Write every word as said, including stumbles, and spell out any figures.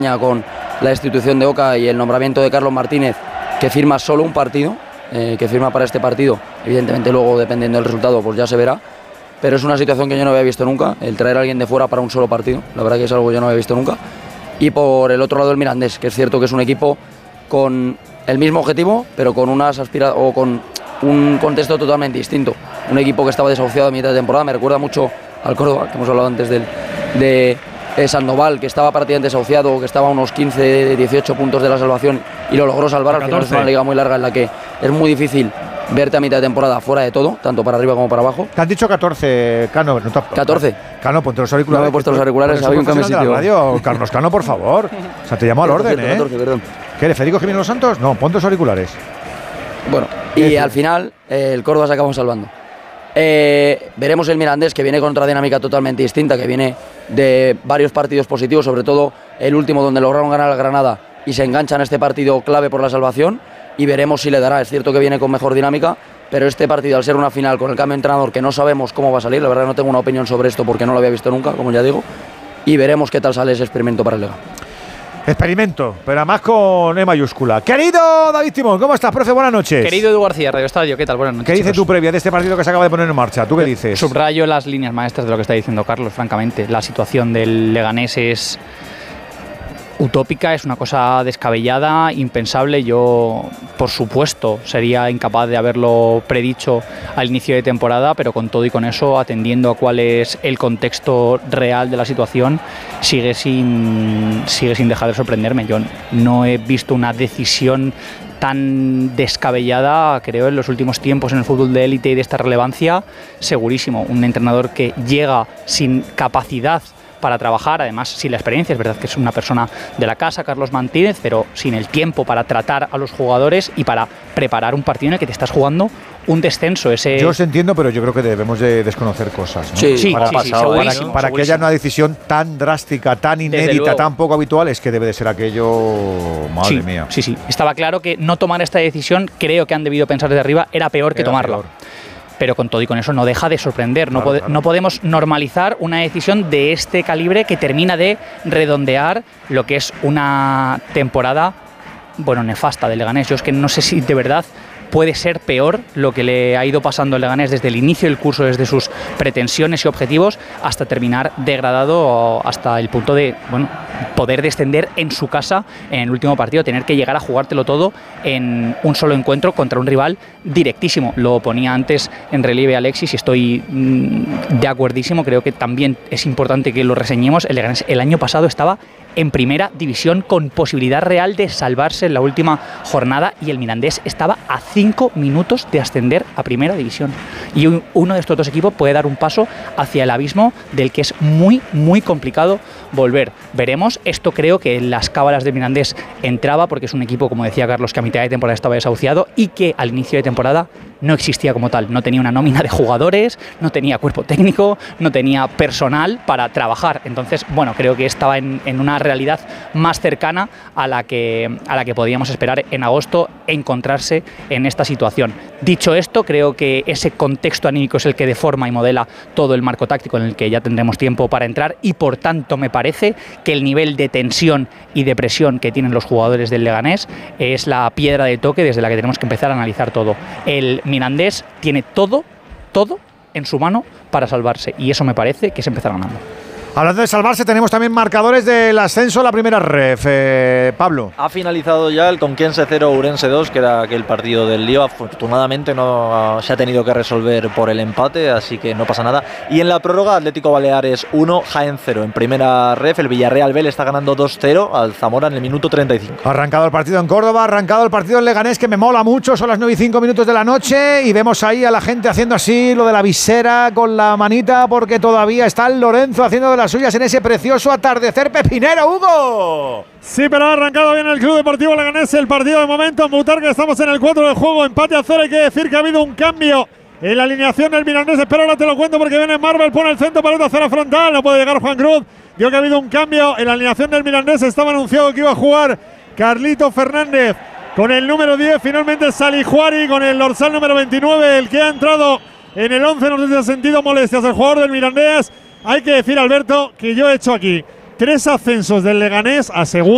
con la institución de Oca y el nombramiento de Carlos Martínez, que firma solo un partido, eh, que firma para este partido. Evidentemente luego, dependiendo del resultado, pues ya se verá. Pero es una situación que yo no había visto nunca, el traer a alguien de fuera para un solo partido. La verdad que es algo que yo no había visto nunca. Y por el otro lado el Mirandés, que es cierto que es un equipo con el mismo objetivo, pero con unas aspira o con un contexto totalmente distinto. Un equipo que estaba desahuciado a mitad de temporada, me recuerda mucho al Córdoba, que hemos hablado antes del, de eh, Sandoval, que estaba prácticamente desahuciado, que estaba a unos quince, dieciocho puntos de la salvación y lo logró salvar. Al final es una liga muy larga en la que es muy difícil verte a mitad de temporada fuera de todo, tanto para arriba como para abajo. Te han dicho catorce, Cano. No te... catorce. Cano, ponte los auriculares. No me he puesto los auriculares, había un cambio de sitio. Radio. Carlos Cano, por favor. O sea, te llamo al orden, ¿eh? catorce, perdón. ¿Qué eres, Federico Jiménez Los Santos? No, ponte los auriculares. Bueno, y al final eh, el Córdoba se acabó salvando. Eh, veremos el Mirandés, que viene con otra dinámica totalmente distinta, que viene de varios partidos positivos, sobre todo el último donde lograron ganar al Granada y se enganchan a este partido clave por la salvación, y veremos si le dará. Es cierto que viene con mejor dinámica, pero este partido, al ser una final con el cambio de entrenador, que no sabemos cómo va a salir, la verdad no tengo una opinión sobre esto porque no lo había visto nunca, como ya digo, y veremos qué tal sale ese experimento para el Lega. Experimento, pero además con E mayúscula. Querido David Timón, ¿cómo estás, profe? Buenas noches. Querido Edu García, Radio Estadio, ¿qué tal? Buenas noches. ¿Qué dice chicos. tu previa de este partido que se acaba de poner en marcha? ¿Tú qué dices? Subrayo las líneas maestras de lo que está diciendo Carlos, francamente. La situación del Leganés es utópica, es una cosa descabellada, impensable. Yo, por supuesto, sería incapaz de haberlo predicho al inicio de temporada, pero con todo y con eso, atendiendo a cuál es el contexto real de la situación, sigue sin, sigue sin dejar de sorprenderme. Yo no he visto una decisión tan descabellada, creo, en los últimos tiempos en el fútbol de élite y de esta relevancia, segurísimo. Un entrenador que llega sin capacidad para trabajar, además sin la experiencia, es verdad que es una persona de la casa, Carlos Martínez, pero sin el tiempo para tratar a los jugadores y para preparar un partido en el que te estás jugando un descenso. Ese... Yo os entiendo, pero yo creo que debemos de desconocer cosas, ¿no? Sí, sí, para, sí, para, sí, para, segurísimo, que, para que haya una decisión tan drástica, tan inédita, tan poco habitual, es que debe de ser aquello, madre sí, mía. Sí, sí, estaba claro que no tomar esta decisión, creo que han debido pensar desde arriba, era peor que era tomarla. Peor. Pero con todo y con eso no deja de sorprender. Claro, no, pode, claro. no podemos normalizar una decisión de este calibre que termina de redondear lo que es una temporada, bueno, nefasta del Leganés. Yo es que no sé si de verdad puede ser peor lo que le ha ido pasando al Leganés desde el inicio del curso, desde sus pretensiones y objetivos, hasta terminar degradado hasta el punto de, bueno, poder descender en su casa en el último partido, tener que llegar a jugártelo todo en un solo encuentro contra un rival directísimo. Lo ponía antes en relieve Alexis y estoy mmm, de acuerdísimo. Creo que también es importante que lo reseñemos. El Leganés el año pasado estaba en primera división con posibilidad real de salvarse en la última jornada y el Mirandés estaba a cinco minutos de ascender a primera división. Y un, uno de estos dos equipos puede dar un paso hacia el abismo del que es muy, muy complicado volver. Veremos. Esto creo que en las cábalas de Mirandés entraba porque es un equipo, como decía Carlos, que a mitad de temporada estaba desahuciado y que al inicio de temporada no existía como tal. No tenía una nómina de jugadores, no tenía cuerpo técnico, no tenía personal para trabajar. Entonces, bueno, creo que estaba en, en una realidad más cercana a la que a la que podíamos esperar en agosto encontrarse en esta situación. Dicho esto, creo que ese contexto anímico es el que deforma y modela todo el marco táctico en el que ya tendremos tiempo para entrar y por tanto me parece que el nivel de tensión y de presión que tienen los jugadores del Leganés es la piedra de toque desde la que tenemos que empezar a analizar todo. El Mirandés tiene todo, todo en su mano para salvarse y eso me parece que es empezar ganando. Hablando de salvarse, tenemos también marcadores del ascenso a la primera ref. Eh, Pablo. Ha finalizado ya el Conquense cero, Ourense dos, que era aquel partido del lío. Afortunadamente no se ha tenido que resolver por el empate, así que no pasa nada. Y en la prórroga, Atlético Baleares uno, Jaén cero. En primera ref, el Villarreal B le está ganando dos cero al Zamora en el minuto treinta y cinco. Ha arrancado el partido en Córdoba, ha arrancado el partido en Leganés, que me mola mucho. Son las nueve y cinco minutos de la noche y vemos ahí a la gente haciendo así lo de la visera con la manita, porque todavía está el Lorenzo haciendo de las suyas en ese precioso atardecer pepinero, Hugo. Sí, pero ha arrancado bien el Club Deportivo Leganés el partido de momento. En Butarque estamos en el cuatro de juego, empate a cero. Hay que decir que ha habido un cambio en la alineación del Mirandés. Espera, ahora te lo cuento porque viene Marvel, pone el centro, pelota hacia la frontal, no puede llegar Juan Cruz. Digo que ha habido un cambio en la alineación del Mirandés. Estaba anunciado que iba a jugar Carlito Fernández con el número diez, finalmente Salihuari con el dorsal número veintinueve, el que ha entrado en el once. No sé si ha sentido molestias el jugador del Mirandés. Hay que decir, Alberto, que yo he hecho aquí tres ascensos del Leganés a segunda.